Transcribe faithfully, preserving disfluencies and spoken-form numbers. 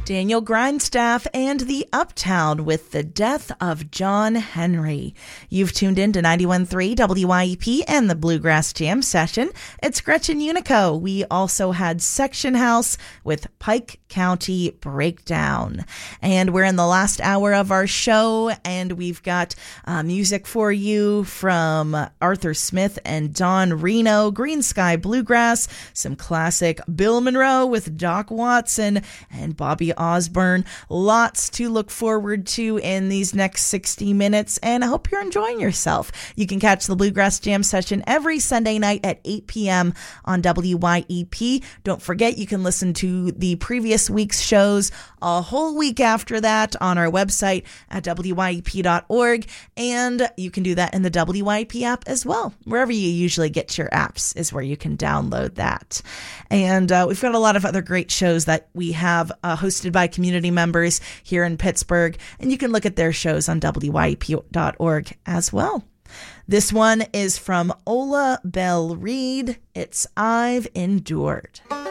Daniel Grindstaff and the Uptown with The Death of John Henry. You've tuned in to ninety-one point three W I E P and the Bluegrass Jam session. It's Gretchen Unico. We also had Section House with Pike County Breakdown. And we're in the last hour of our show, and we've got uh, music for you from Arthur Smith and Don Reno, Green Sky Bluegrass, some classic Bill Monroe with Doc Watson and Bobby Osborne. Lots to look forward to in these next sixty minutes, and I hope you're enjoying yourself. You can catch the Bluegrass Jam session every Sunday night at eight p.m. on W Y E P. Don't forget, you can listen to the previous week's shows a whole week after that on our website at W Y E P dot org, and you can do that in the W Y E P app as well. Wherever you usually get your apps is where you can download that. And uh, we've got a lot of other great shows that we have uh, hosted by community members here in Pittsburgh, and you can look at their shows on W Y E P dot org as well. This one is from Ola Belle Reed. It's I've Endured.